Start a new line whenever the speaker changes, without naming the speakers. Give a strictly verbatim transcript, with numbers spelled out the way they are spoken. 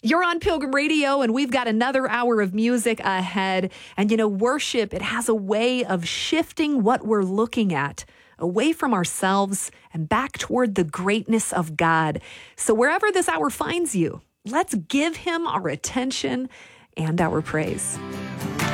You're on Pilgrim Radio, and we've got another hour of music ahead. And, you know, worship, it has a way of shifting what we're looking at away from ourselves and back toward the greatness of God. So wherever this hour finds you, let's give him our attention and our praise.